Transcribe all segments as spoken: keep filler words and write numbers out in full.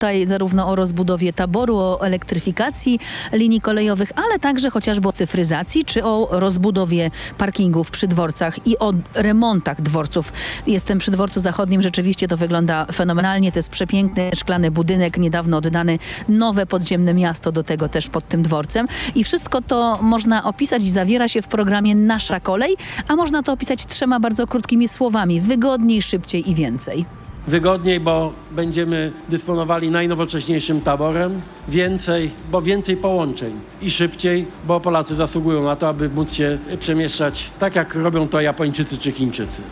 tutaj zarówno o rozbudowie taboru, o elektryfikacji linii kolejowych, ale także chociażby o cyfryzacji, czy o rozbudowie parkingów przy dworcach i o remontach dworców. Jestem przy dworcu zachodnim, rzeczywiście to wygląda fenomenalnie. To jest przepiękny szklany budynek, niedawno oddany, nowe podziemne miasto do tego też pod tym dworcem. I wszystko to można opisać i zawiera się w programie Nasza Kolej, a można to opisać trzema bardzo krótkimi słowami. Wygodniej, szybciej i więcej. Wygodniej, bo będziemy dysponowali najnowocześniejszym taborem. Więcej, bo więcej połączeń. I szybciej, bo Polacy zasługują na to, aby móc się przemieszczać tak, jak robią to Japończycy czy Chińczycy.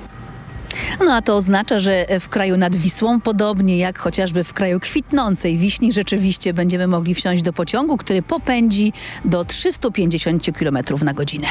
No a to oznacza, że w kraju nad Wisłą, podobnie jak chociażby w kraju kwitnącej Wiśni, rzeczywiście będziemy mogli wsiąść do pociągu, który popędzi do trzysta pięćdziesiąt kilometrów na godzinę.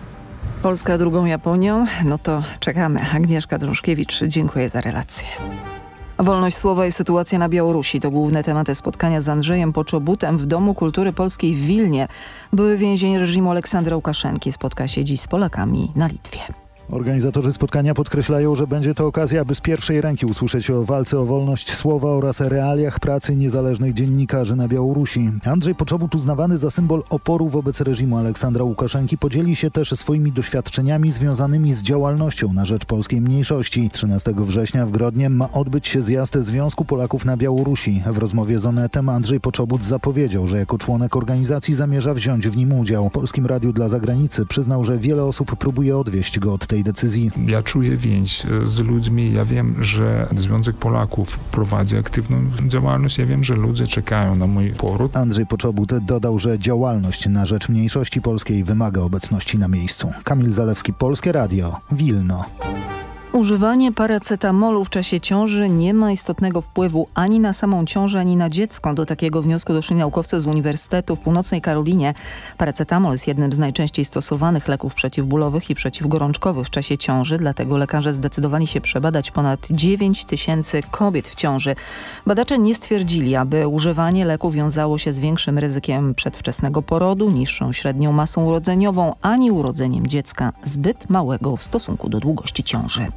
Polska drugą Japonią? No to czekamy. Agnieszka Drążkiewicz, dziękuję za relację. Wolność słowa i sytuacja na Białorusi to główne tematy spotkania z Andrzejem Poczobutem w Domu Kultury Polskiej w Wilnie. Były więzień reżimu Aleksandra Łukaszenki spotka się dziś z Polakami na Litwie. Organizatorzy spotkania podkreślają, że będzie to okazja, aby z pierwszej ręki usłyszeć o walce o wolność słowa oraz realiach pracy niezależnych dziennikarzy na Białorusi. Andrzej Poczobut, uznawany za symbol oporu wobec reżimu Aleksandra Łukaszenki, podzieli się też swoimi doświadczeniami związanymi z działalnością na rzecz polskiej mniejszości. trzynastego września w Grodnie ma odbyć się zjazd Związku Polaków na Białorusi. W rozmowie z Onetem Andrzej Poczobut zapowiedział, że jako członek organizacji zamierza wziąć w nim udział. Polskim Radiu dla Zagranicy przyznał, że wiele osób próbuje odwieść go od tej decyzji. Ja czuję więź z ludźmi. Ja wiem, że Związek Polaków prowadzi aktywną działalność. Ja wiem, że ludzie czekają na mój powrót. Andrzej Poczobut dodał, że działalność na rzecz mniejszości polskiej wymaga obecności na miejscu. Kamil Zalewski, Polskie Radio, Wilno. Używanie paracetamolu w czasie ciąży nie ma istotnego wpływu ani na samą ciążę, ani na dziecko. Do takiego wniosku doszli naukowcy z Uniwersytetu w Północnej Karolinie. Paracetamol jest jednym z najczęściej stosowanych leków przeciwbólowych i przeciwgorączkowych w czasie ciąży, dlatego lekarze zdecydowali się przebadać ponad dziewięć tysięcy kobiet w ciąży. Badacze nie stwierdzili, aby używanie leku wiązało się z większym ryzykiem przedwczesnego porodu, niższą średnią masą urodzeniową, ani urodzeniem dziecka zbyt małego w stosunku do długości ciąży.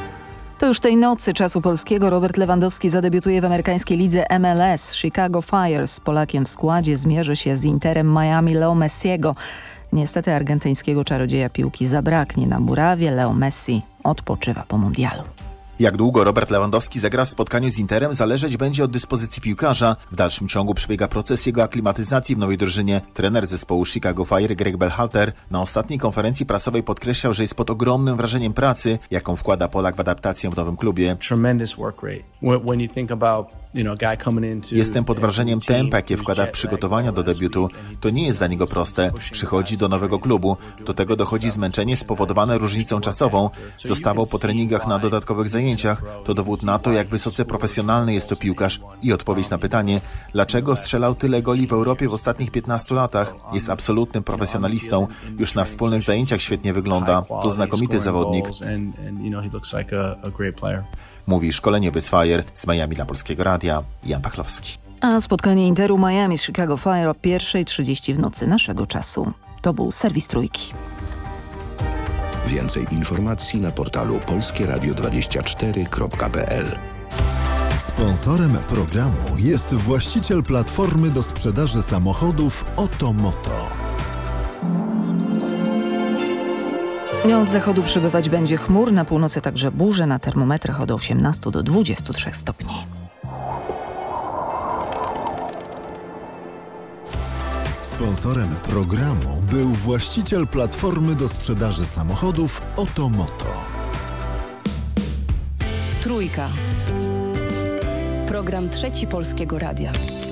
To już tej nocy czasu polskiego Robert Lewandowski zadebiutuje w amerykańskiej lidze M L S. Chicago Fire z Polakiem w składzie zmierzy się z Interem Miami Leo Messiego. Niestety argentyńskiego czarodzieja piłki zabraknie na murawie. Leo Messi odpoczywa po mundialu. Jak długo Robert Lewandowski zagra w spotkaniu z Interem, zależeć będzie od dyspozycji piłkarza. W dalszym ciągu przebiega proces jego aklimatyzacji w nowej drużynie. Trener zespołu Chicago Fire Greg Berhalter na ostatniej konferencji prasowej podkreślał, że jest pod ogromnym wrażeniem pracy, jaką wkłada Polak w adaptację w nowym klubie. Jestem pod wrażeniem tempa, jakie wkłada w przygotowania do debiutu. To nie jest dla niego proste. Przychodzi do nowego klubu. Do tego dochodzi zmęczenie spowodowane różnicą czasową. Zostawał po treningach na dodatkowych zajęciach. To dowód na to, jak wysoce profesjonalny jest to piłkarz i odpowiedź na pytanie, dlaczego strzelał tyle goli w Europie w ostatnich piętnastu latach. Jest absolutnym profesjonalistą. Już na wspólnych zajęciach świetnie wygląda. To znakomity zawodnik. Mówi szkoleniowy z Fire z Miami dla Polskiego Radia, Jan Pachlowski. A spotkanie Interu Miami z Chicago Fire o pierwsza trzydzieści w nocy naszego czasu. To był serwis Trójki. Więcej informacji na portalu polskie radio dwadzieścia cztery kropka p l. Sponsorem programu jest właściciel platformy do sprzedaży samochodów Otomoto. Od zachodu przybywać będzie chmur, na północy także burze, na termometrach od osiemnastu do dwudziestu trzech stopni. Sponsorem programu był właściciel platformy do sprzedaży samochodów Otomoto. Trójka. Program Trzeci Polskiego Radia.